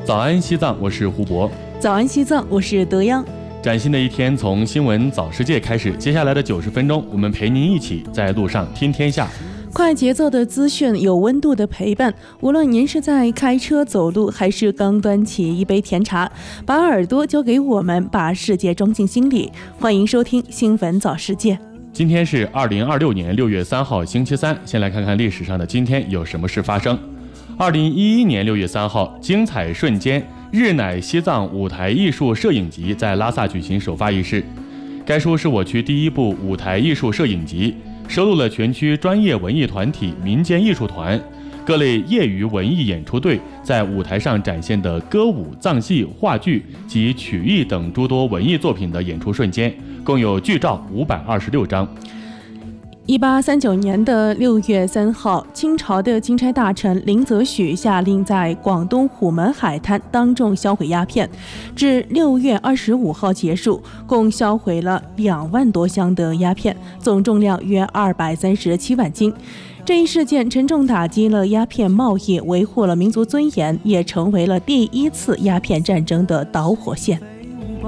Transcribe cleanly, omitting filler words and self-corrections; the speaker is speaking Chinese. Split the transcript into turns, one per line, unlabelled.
早安西藏，我是胡博。
早安西藏，我是德央。
崭新的一天从新闻早世界开始，接下来的90分钟，我们陪您一起在路上听天下。
快节奏的资讯，有温度的陪伴。无论您是在开车走路，还是刚端起一杯甜茶，把耳朵交给我们，把世界装进心里。欢迎收听新闻早世界。
今天是2026年6月3号星期三，先来看看历史上的今天有什么事发生。2011年6月3号，精彩瞬间日乃西藏舞台艺术摄影集在拉萨举行首发仪式。该书是我区第一部舞台艺术摄影集，收录了全区专业文艺团体、民间艺术团、各类业余文艺演出队在舞台上展现的歌舞、藏戏、话剧及曲艺等诸多文艺作品的演出瞬间，共有剧照526张。
1839年的6月3号，清朝的钦差大臣林则徐下令在广东虎门海滩当众销毁鸦片，至6月25号结束，共销毁了2万多箱的鸦片，总重量约237万斤。这一事件沉重打击了鸦片贸易，维护了民族尊严，也成为了第一次鸦片战争的导火线。